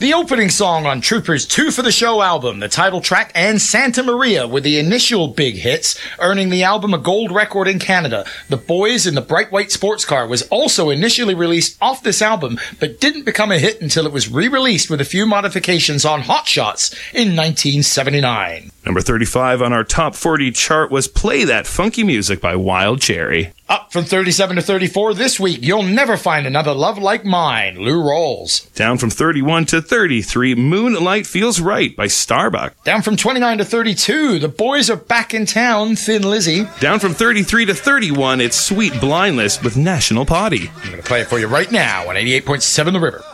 The opening song on Trooper's 2 for the Show album, the title track, and Santa Maria were the initial big hits, earning the album a gold record in Canada. The Boys in the Bright White Sports Car was also initially released off this album, but didn't become a hit until it was re-released with a few modifications on Hot Shots in 1979. Number 35 on our top 40 chart was Play That Funky Music by Wild Cherry. Up from 37 to 34 this week, You'll Never Find Another Love Like Mine, Lou Rawls. Down from 31 to 33, Moonlight Feels Right by Starbuck. Down from 29 to 32, The Boys Are Back in Town, Thin Lizzy. Down from 33 to 31, it's Sweet Blindness with National Potty. I'm going to play it for you right now on 88.7 The River.